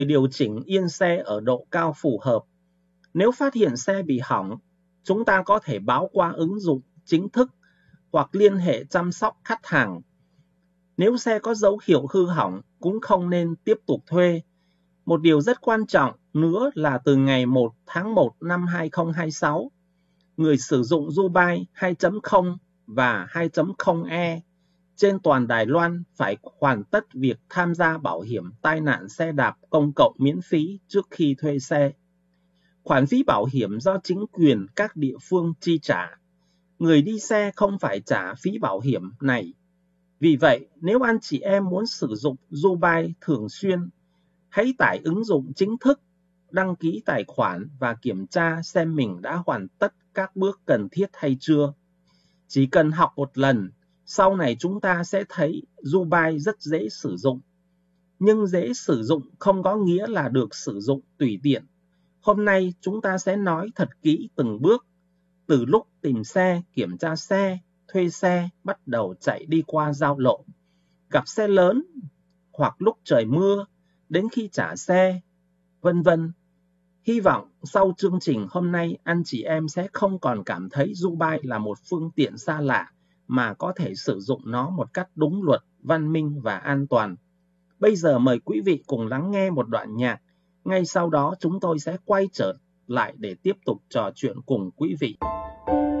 điều chỉnh yên xe ở độ cao phù hợp. Nếu phát hiện xe bị hỏng, chúng ta có thể báo qua ứng dụng chính thức hoặc liên hệ chăm sóc khách hàng. Nếu xe có dấu hiệu hư hỏng cũng không nên tiếp tục thuê. Một điều rất quan trọng nữa là từ ngày 1 tháng 1 năm 2026, người sử dụng Dubai 2.0 và 2.0e trên toàn Đài Loan phải hoàn tất việc tham gia bảo hiểm tai nạn xe đạp công cộng miễn phí trước khi thuê xe. Khoản phí bảo hiểm do chính quyền các địa phương chi trả. Người đi xe không phải trả phí bảo hiểm này. Vì vậy, nếu anh chị em muốn sử dụng Dubai thường xuyên, hãy tải ứng dụng chính thức, đăng ký tài khoản và kiểm tra xem mình đã hoàn tất các bước cần thiết hay chưa. Chỉ cần học một lần, sau này chúng ta sẽ thấy Dubai rất dễ sử dụng. Nhưng dễ sử dụng không có nghĩa là được sử dụng tùy tiện. Hôm nay chúng ta sẽ nói thật kỹ từng bước, từ lúc tìm xe, kiểm tra xe, thuê xe, bắt đầu chạy đi qua giao lộ, gặp xe lớn hoặc lúc trời mưa, đến khi trả xe, vân vân. Hy vọng sau chương trình hôm nay anh chị em sẽ không còn cảm thấy Dubai là một phương tiện xa lạ mà có thể sử dụng nó một cách đúng luật, văn minh và an toàn. Bây giờ mời quý vị cùng lắng nghe một đoạn nhạc. Ngay sau đó chúng tôi sẽ quay trở lại để tiếp tục trò chuyện cùng quý vị.